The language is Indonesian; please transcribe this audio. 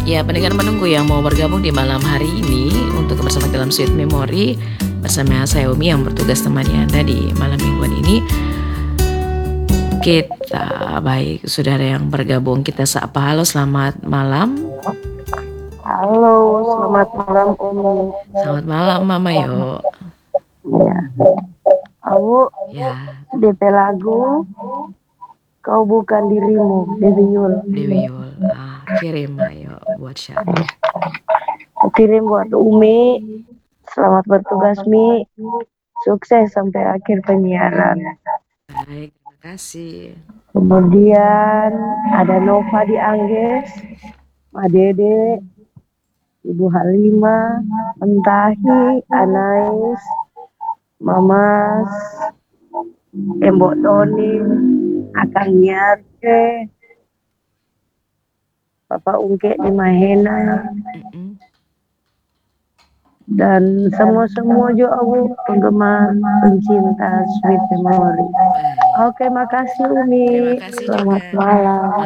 Ya, pendengar menunggu yang mau bergabung di malam hari ini untuk bersama dalam Sweet Memory bersama saya Umi yang bertugas temani Anda di malam mingguan ini. Kita baik, sudah ada yang bergabung, kita sapa. Halo, selamat malam. Halo, selamat malam Umi. Selamat malam Mama Yo. Ya, aku Ya, DP lagu Kau Bukan Dirimu, Dewi Yul. Dewi Yul. Kirim ayo buat siapa? Kirim buat Umi. Selamat bertugas Mi. Sukses sampai akhir penyiaran. Baik, terima kasih. Kemudian ada Nova di Angges, Ma Dede, Ibu Halimah, Mentahi, Anais, Mamas, Embok Toni, Akang Nyarke, Bapak Ungke di Mahena, dan semua juga aku penggemar pencinta Sweet Memory. Oke, makasih Umi. Terima kasih Selamat juga. malam.